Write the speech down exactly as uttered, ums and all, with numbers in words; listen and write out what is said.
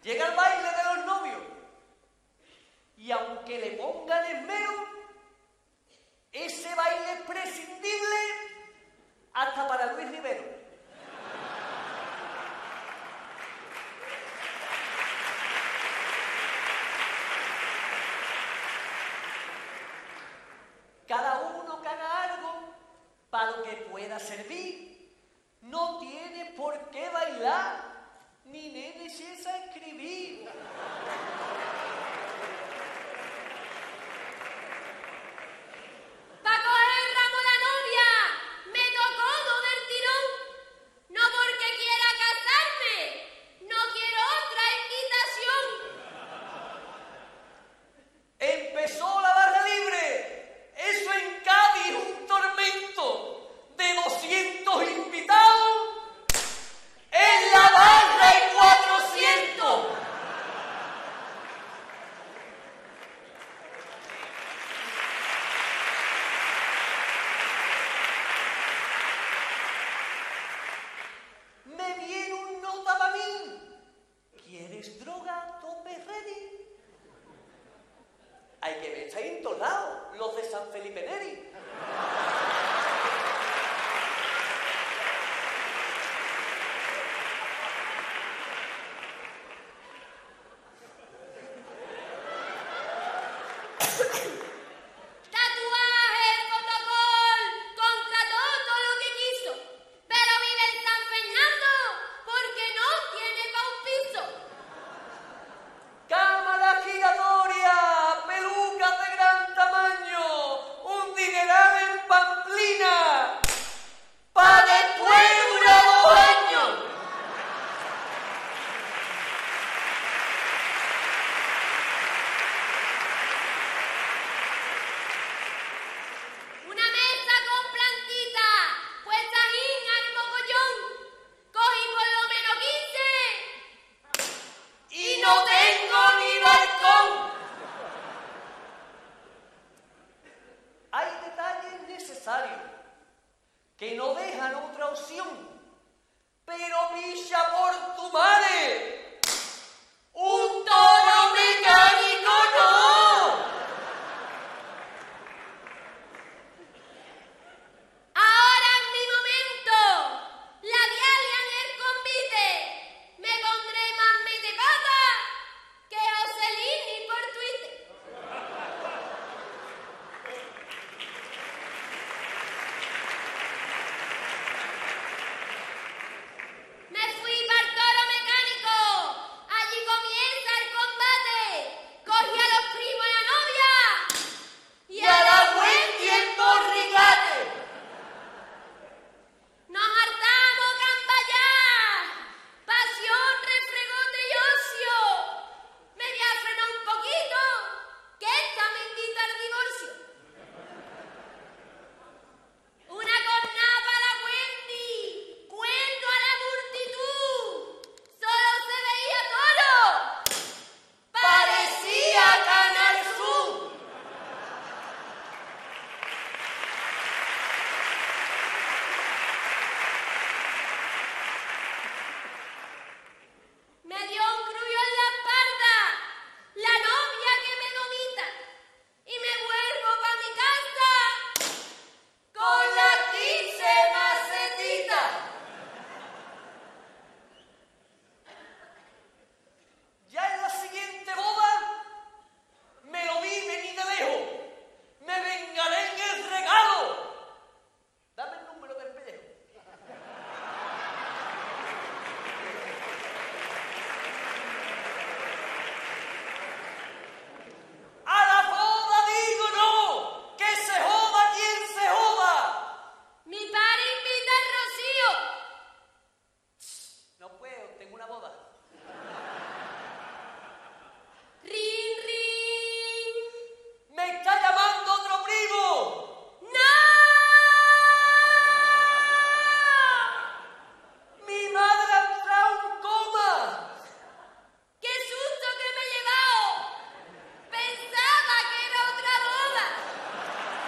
llega el baile de los novios y aunque le pongan esmero, ese baile es prescindible hasta para Luis Rivero. Cada uno que haga algo para lo que pueda servir. No tiene por qué bailar, ni nene si es a escribir. Pa' coger el ramo la novia, me tocó todo del tirón. No porque quiera casarme, no quiero otra invitación. Empezó la barra libre. Eso en Cádiz, un tormento de doscientos invitados. En la barra hay cuatrocientos. Me viene un nota para mí. ¿Quieres droga, tope ready? Hay que ver, estáis en todos lados, los de San Felipe Neri. Tatuaje, fotocol, contrató todo lo que quiso, pero vive en San Fernando porque no tiene pa' un piso. Cámara giratoria, pelucas de gran tamaño, un dineral en Pamplina, para después durar dos años. Una mesa con plantita, pues tajín al mogollón, cogí por lo menos quince Y no tengo ni balcón. Hay detalles necesarios que no dejan otra opción